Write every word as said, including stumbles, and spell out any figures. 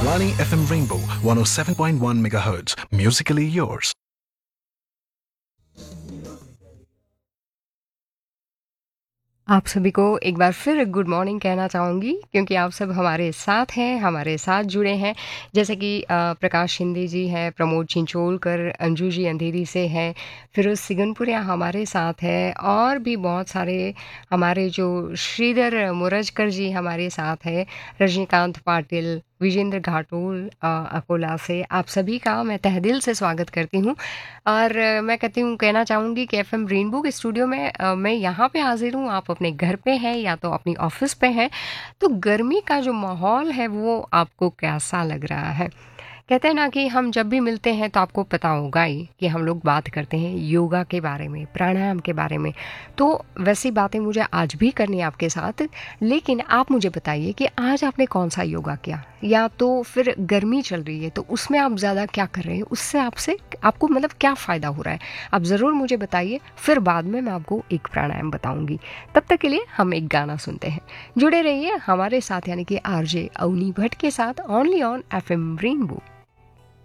Akashvani F M Rainbow one oh seven point one megahertz. Musically yours. आप सभी को एक बार फिर गुड मॉर्निंग कहना चाहूँगी क्योंकि आप सब हमारे साथ हैं, हमारे साथ जुड़े हैं। जैसे कि अ, प्रकाश शिंदे जी हैं, प्रमोद चिंचोलकर, अंजू जी अंधेरी से हैं, फिरोज़ सिगनपुरिया हमारे साथ हैं और भी बहुत सारे हमारे जो श्रीधर मुरजकर जी हमारे साथ हैं, रजनीकांत पाटिल, विजेंद्र घाटोल अ, अकोला से। आप सभी का मैं तहे दिल से स्वागत करती हूँ और अ, मैं कहती हूँ कहना चाहूँगी कि एफएम रेनबो के स्टूडियो में अ, मैं यहाँ पे हाजिर हूँ, आप अपने घर पे हैं या तो अपनी ऑफिस पे हैं, तो गर्मी का जो माहौल है वो आपको कैसा लग रहा है? कहते हैं ना कि हम जब भी मिलते हैं तो आपको पता होगा ही कि हम लोग बात करते हैं योगा के बारे में, प्राणायाम के बारे में। तो वैसी बातें मुझे आज भी करनी है आपके साथ, लेकिन आप मुझे बताइए कि आज आपने कौन-सा योगा किया? या तो फिर गर्मी चल रही है तो उसमें आप ज़्यादा क्या कर रहे हैं? उससे आपसे आपको मतलब क्या फ़ायदा हो रहा है? आप ज़रूर मुझे बताइए, फिर बाद में मैं आपको एक प्राणायाम बताऊँगी। तब तक के लिए हम एक गाना सुनते हैं। जुड़े रहिए हमारे साथ यानी कि आरजे अवनी भट्ट के साथ ओनली ऑन एफएम रेनबो।